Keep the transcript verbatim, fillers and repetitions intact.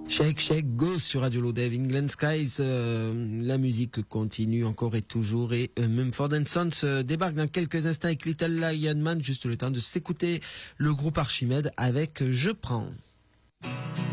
Shake Shake Go sur Radio Lodève, England Skies, euh, la musique continue encore et toujours et euh, Mumford and Sons euh, débarque dans quelques instants avec Little Lion Man, juste le temps de s'écouter le groupe Archimède avec Je prends.